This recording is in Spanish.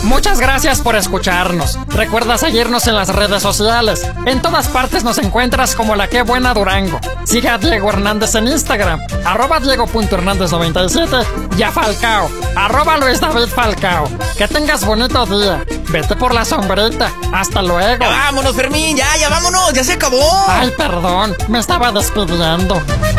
Muchas gracias por escucharnos. Recuerda seguirnos en las redes sociales. En todas partes nos encuentras como La Qué Buena Durango. Siga a Diego Hernández en Instagram, @Diego.Hernández97 y a Falcao, @Luis David Falcao. Que tengas bonito día. Vete por la sombrita. Hasta luego. Ya vámonos, Fermín, ya vámonos, ya se acabó. Ay, perdón, me estaba despidiendo.